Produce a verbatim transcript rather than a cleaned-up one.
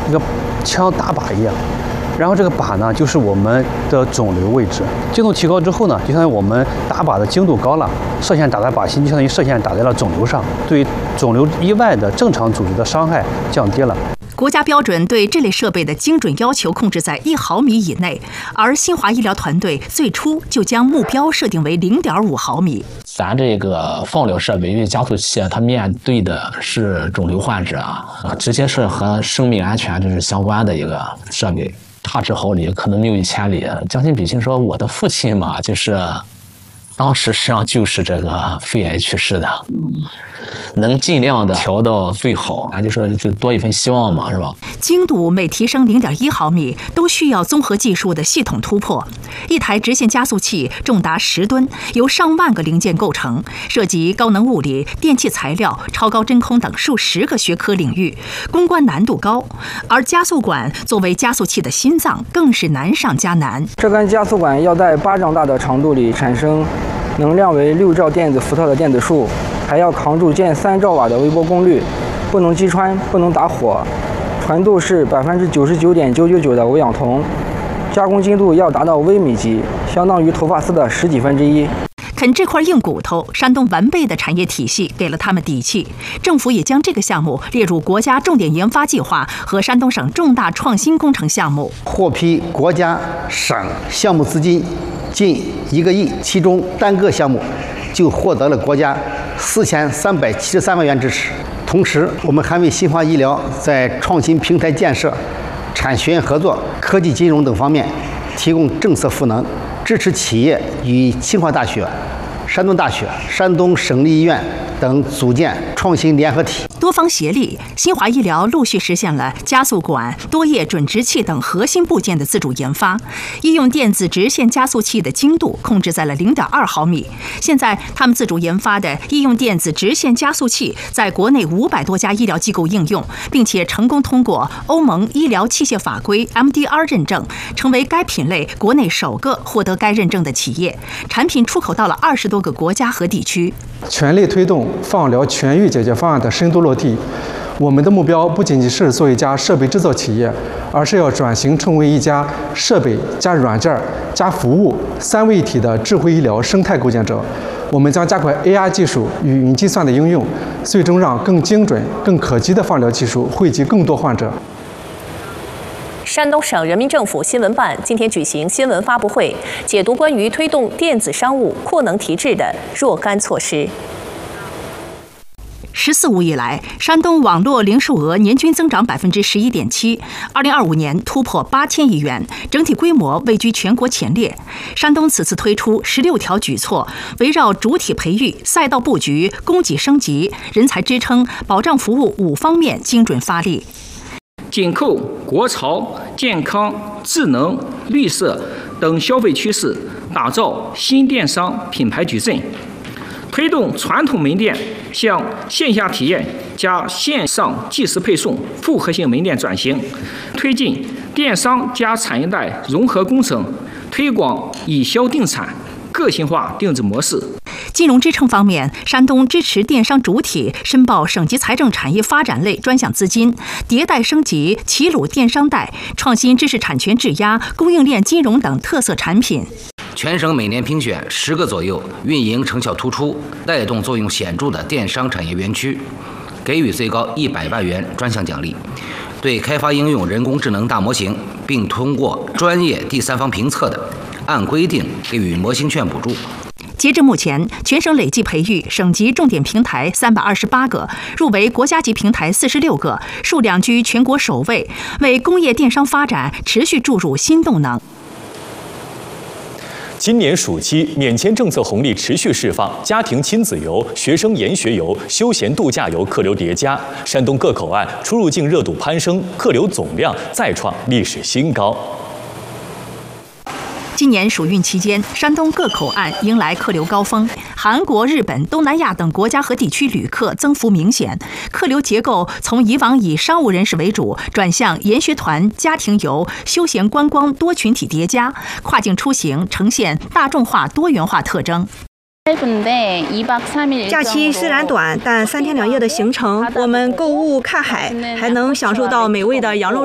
一个枪打靶一样。然后这个靶呢，就是我们的肿瘤位置。精度提高之后呢，就相当于我们打靶的精度高了，射线打在靶心，就相当于射线打在了肿瘤上，对肿瘤以外的正常组织的伤害降低了。 国家标准对这类设备的精准要求控制在一毫米以内，而新华医疗团队最初就将目标设定为零点五毫米。 咱这个放疗设备，因为加速器它面对的是肿瘤患者啊，直接是和生命安全这是相关的一个设备。差之毫厘，可能谬以千里。将心比心说，我的父亲嘛，就是当时实际上就是这个肺癌去世的，能尽量的调到最好，咱就说就多一份希望嘛，是吧？ 精度每提升零点一毫米，都需要综合技术的系统突破。一台直线加速器重达十吨，由上万个零件构成，涉及高能物理、电气材料、超高真空等数十个学科领域，攻关难度高。而加速管作为加速器的心脏，更是难上加难。 这根加速管要在巴掌大的长度里产生能量为六兆电子伏特的电子束，还要扛住近三兆瓦的微波功率，不能击穿，不能打火，纯度是百分之九十九点九九九的欧氧铜，加工精度要达到微米级，相当于头发丝的十几分之一。 啃这块硬骨头，山东完备的产业体系给了他们底气。政府也将这个项目列入国家重点研发计划和山东省重大创新工程项目， 获批国家省项目资金近一个亿，其中单个项目就获得了国家四千三百七十三万元支持。同时，我们还为新华医疗在创新平台建设、产学研合作、科技金融等方面提供政策赋能，支持企业与清华大学、山东大学、山东省立医院等组建创新联合体。 多方协力，新华医疗陆续实现了加速管、多叶准直器等核心部件的自主研发。医用电子直线加速器的精度控制在了零点二毫米。现在，他们自主研发的医用电子直线加速器在国内五百多家医疗机构应用，并且成功通过欧盟医疗器械法规 M D R 认证，成为该品类国内首个获得该认证的企业。产品出口到了二十多个国家和地区。 全力推动放疗全域解决方案的深度落地。我们的目标不仅仅是做一家设备制造企业，而是要转型成为一家设备加软件加服务三位一体的智慧医疗生态构建者。我们将加快 A I 技术与云计算的应用，最终让更精准、更可及的放疗技术惠及更多患者。 山东省人民政府新闻办今天举行新闻发布会，解读关于推动电子商务扩能提质的若干措施。 十四五以来，山东网络零售额年均增长百分之十一点七，二零二五年突破八千亿元，整体规模位居全国前列。山东此次推出十六条举措，围绕主体培育、赛道布局、供给升级、人才支撑、保障服务五方面精准发力。 紧扣国潮、健康、智能、绿色等消费趋势，打造新电商品牌矩阵，推动传统门店向线下体验加线上即时配送复合性门店转型，推进电商加产业带融合工程，推广以销定产、个性化定制模式。 金融支撑方面，山东支持电商主体申报省级财政产业发展类专项资金，迭代升级齐鲁电商带，创新知识产权质押、供应链金融等特色产品。 全省每年评选十个左右运营成效突出、带动作用显著的电商产业园区，给予最高一百万元专项奖励。对开发应用人工智能大模型，并通过专业第三方评测的，按规定给予模型券补助。 截至目前，全省累计培育省级重点平台三百二十八个，入围国家级平台四十六个，数量居全国首位，为工业电商发展持续注入新动能。 今年暑期免签政策红利持续释放，家庭亲子游、学生研学游、休闲度假游客流叠加，山东各口岸出入境热度攀升，客流总量再创历史新高。 今年暑运期间，山东各口岸迎来客流高峰，韩国、日本、东南亚等国家和地区旅客增幅明显，客流结构从以往以商务人士为主，转向研学团、家庭游、休闲观光多群体叠加，跨境出行呈现大众化、多元化特征。 假期虽然短，但三天两夜的行程，我们购物、看海，还能享受到美味的羊肉。